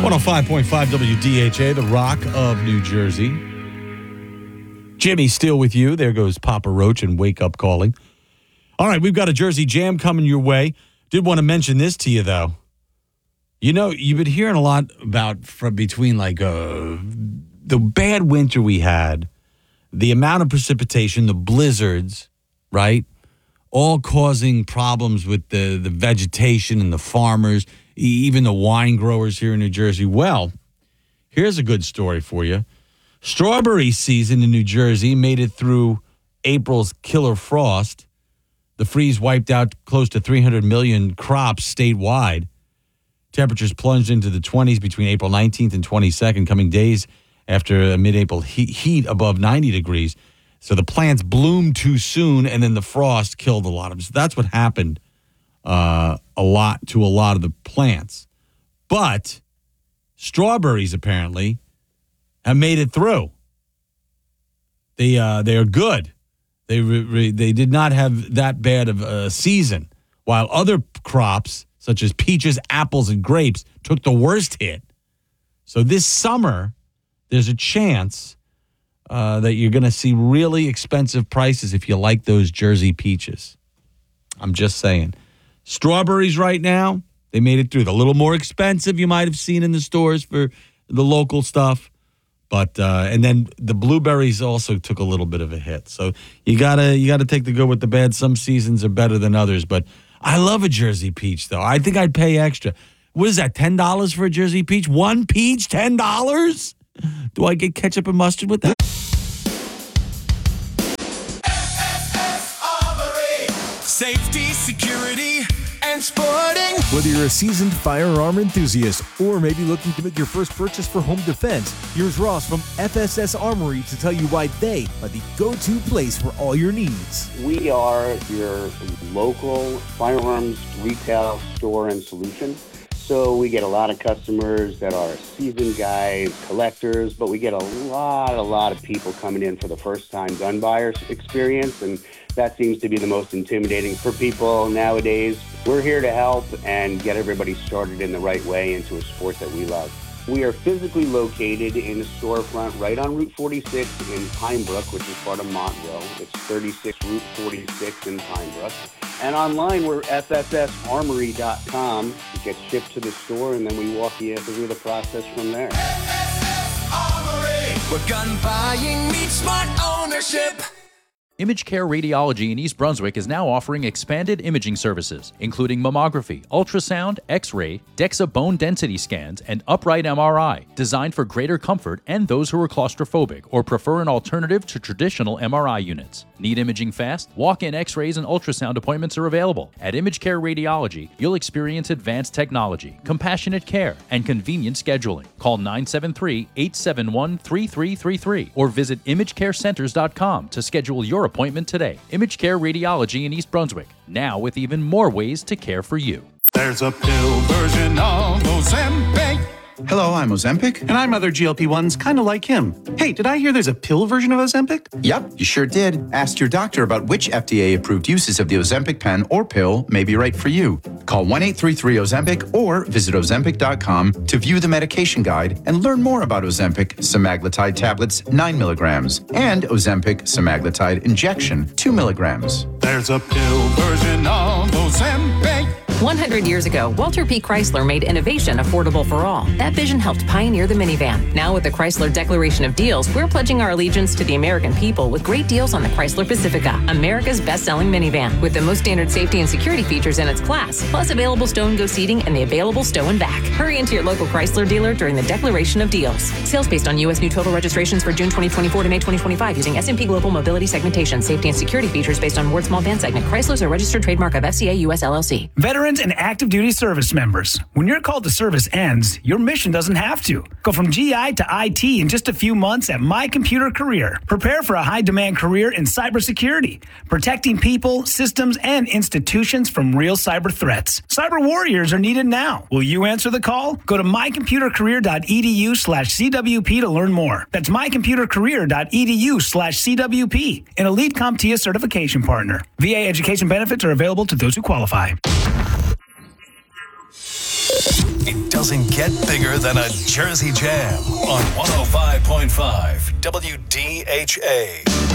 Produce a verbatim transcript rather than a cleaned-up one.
one oh five point five W D H A, the Rock of New Jersey. Jimmy still with you. There goes Papa Roach and Wake Up Calling. All right, we've got a Jersey Jam coming your way. Did want to mention this to you, though. You know, you've been hearing a lot about from between like uh, the bad winter we had, the amount of precipitation, the blizzards, right? All causing problems with the, the vegetation and the farmers, even the wine growers here in New Jersey. Well, here's a good story for you. Strawberry season in New Jersey made it through April's killer frost. The freeze wiped out close to three hundred million crops statewide. Temperatures plunged into the twenties between April nineteenth and twenty-second, coming days after a mid-April heat, heat above ninety degrees. So the plants bloomed too soon, and then the frost killed a lot of them. So that's what happened uh, a lot to a lot of the plants. But strawberries, apparently, have made it through. They uh, they are good. They re- re- they did not have that bad of a season, while other crops, such as peaches, apples, and grapes, took the worst hit. So this summer, there's a chance uh, that you're going to see really expensive prices if you like those Jersey peaches. I'm just saying. Strawberries right now, they made it through. The little more expensive you might have seen in the stores for the local stuff. But uh, and then the blueberries also took a little bit of a hit. So you gotta you gotta take the good with the bad. Some seasons are better than others. But I love a Jersey peach, though. I think I'd pay extra. What is that? Ten dollars for a Jersey peach? One peach, ten dollars? Do I get ketchup and mustard with that? F S S Armory. Safety, security, and sporting. Whether you're a seasoned firearm enthusiast or maybe looking to make your first purchase for home defense, here's Ross from F S S Armory to tell you why they are the go-to place for all your needs. We are your local firearms retail store and solution. So we get a lot of customers that are seasoned guys, collectors, but we get a lot, a lot of people coming in for the first time gun buyer experience, and that seems to be the most intimidating for people nowadays. We're here to help and get everybody started in the right way into a sport that we love. We are physically located in a storefront right on Route forty-six in Pine Brook, which is part of Montville. It's thirty-six Route forty-six in Pine Brook. And online, we're F S S armory dot com. It gets shipped to the store, and then we walk you through the process from there. F S S Armory, where gun buying meets smart ownership. Image Care Radiology in East Brunswick is now offering expanded imaging services, including mammography, ultrasound, X-ray, DEXA bone density scans, and upright M R I, designed for greater comfort and those who are claustrophobic or prefer an alternative to traditional M R I units. Need imaging fast? Walk-in X-rays and ultrasound appointments are available. At Image Care Radiology, you'll experience advanced technology, compassionate care, and convenient scheduling. Call nine seven three, eight seven one, three three three three or visit image care centers dot com to schedule your appointment today. Image Care Radiology in East Brunswick, now with even more ways to care for you. There's a pill version of Ozempic. Hello, I'm Ozempic. And I'm other G L P ones kind of like him. Hey, did I hear there's a pill version of Ozempic? Yep, you sure did. Ask your doctor about which F D A-approved uses of the Ozempic pen or pill may be right for you. Call one eight three three Ozempic or visit ozempic dot com to view the medication guide and learn more about Ozempic semaglutide tablets nine milligrams and Ozempic semaglutide injection two milligrams. There's a pill version of Ozempic. one hundred years ago, Walter P. Chrysler made innovation affordable for all. That vision helped pioneer the minivan. Now with the Chrysler Declaration of Deals, we're pledging our allegiance to the American people with great deals on the Chrysler Pacifica, America's best-selling minivan, with the most standard safety and security features in its class, plus available stow and go seating and the available stow and back. Hurry into your local Chrysler dealer during the Declaration of Deals. Sales based on U S new total registrations for June twenty twenty-four to May twenty twenty-five using S and P Global Mobility Segmentation. Safety and security features based on Ward Small Van Segment. Chrysler's a registered trademark of F C A U S L L C. Veterans and active duty service members. When your call to service ends, your mission doesn't have to. Go from G I to I T in just a few months at My Computer Career. Prepare for a high-demand career in cybersecurity, protecting people, systems, and institutions from real cyber threats. Cyber warriors are needed now. Will you answer the call? Go to my computer career dot e d u slash c w p to learn more. That's my computer career dot e d u slash c w p, an elite CompTIA certification partner. V A education benefits are available to those who qualify. It doesn't get bigger than a Jersey Jam on one oh five point five W D H A.